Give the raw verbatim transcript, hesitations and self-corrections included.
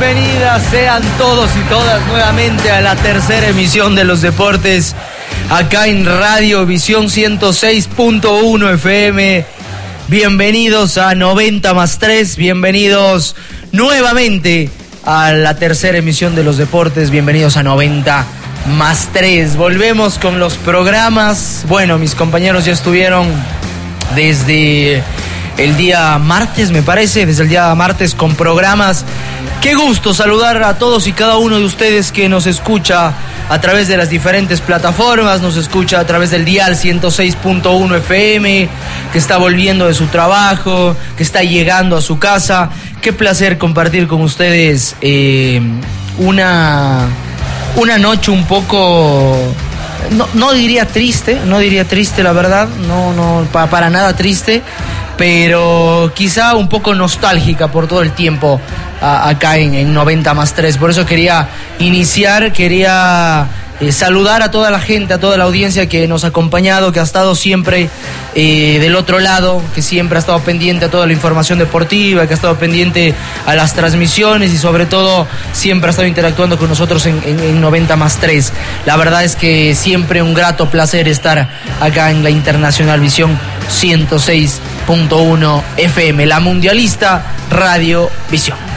bienvenidas sean todos y todas nuevamente a la tercera emisión de los deportes acá en Radio Visión ciento seis punto uno F M. Bienvenidos a noventa más tres, bienvenidos nuevamente a la tercera emisión de los deportes, bienvenidos a noventa más tres. Volvemos con los programas. Bueno, mis compañeros ya estuvieron desde el día martes, me parece, desde el día martes con programas. Qué gusto saludar a todos y cada uno de ustedes que nos escucha a través de las diferentes plataformas, nos escucha a través del dial ciento seis punto uno F M, que está volviendo de su trabajo, que está llegando a su casa. Qué placer compartir con ustedes eh, una, una noche un poco... No, no diría triste, no diría triste la verdad, no, no, pa, para nada triste, pero quizá un poco nostálgica por todo el tiempo a, acá en, en noventa más tres. Por eso quería iniciar, quería eh, saludar a toda la gente, a toda la audiencia que nos ha acompañado, que ha estado siempre eh, del otro lado, que siempre ha estado pendiente a toda la información deportiva, que ha estado pendiente a las transmisiones y sobre todo siempre ha estado interactuando con nosotros en, en, en noventa más tres. La verdad es que siempre un grato placer estar acá en la Internacional Visión ciento seis punto uno F M, la mundialista Radio Visión.